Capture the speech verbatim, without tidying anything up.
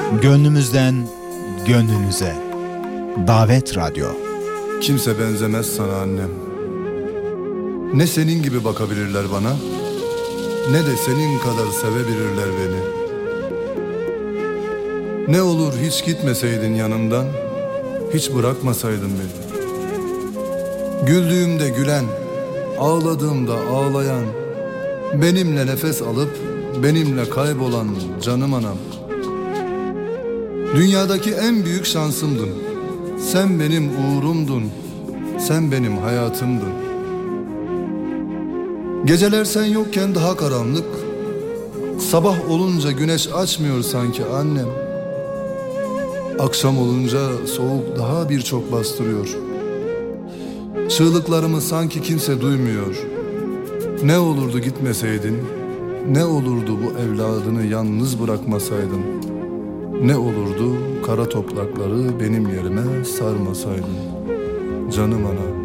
Gönlümüzden gönlünüze. Davet Radyo. Kimse benzemez sana annem. Ne senin gibi bakabilirler bana, ne de senin kadar sevebilirler beni. Ne olur hiç gitmeseydin yanımdan, hiç bırakmasaydın beni. Güldüğümde gülen, ağladığımda ağlayan, benimle nefes alıp benimle kaybolan canım anam. Dünyadaki en büyük şansımdın. Sen benim uğrumdun. Sen benim hayatımdın. Geceler sen yokken daha karanlık. Sabah olunca güneş açmıyor sanki annem. Akşam olunca soğuk daha birçok bastırıyor. Çığlıklarımı sanki kimse duymuyor. Ne olurdu gitmeseydin, ne olurdu bu evladını yalnız bırakmasaydın, ne olurdu kara toprakları benim yerime sarmasaydın, canım ana.